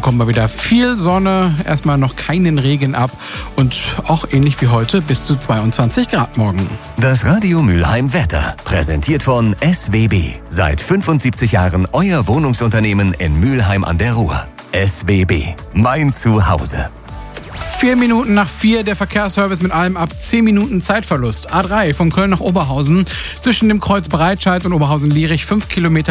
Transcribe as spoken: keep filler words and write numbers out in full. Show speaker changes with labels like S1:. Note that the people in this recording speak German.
S1: bekommen wir wieder viel Sonne, erstmal noch keinen Regen ab und auch ähnlich wie heute bis zu zweiundzwanzig Grad morgen.
S2: Das Radio Mülheim Wetter, präsentiert von S W B. Seit fünfundsiebzig Jahren euer Wohnungsunternehmen in Mülheim an der Ruhr. S W B, mein Zuhause.
S1: Vier Minuten nach vier, der Verkehrsservice mit allem ab zehn Minuten Zeitverlust. A drei von Köln nach Oberhausen, zwischen dem Kreuz Breitscheid und Oberhausen-Lierich, fünf Kilometer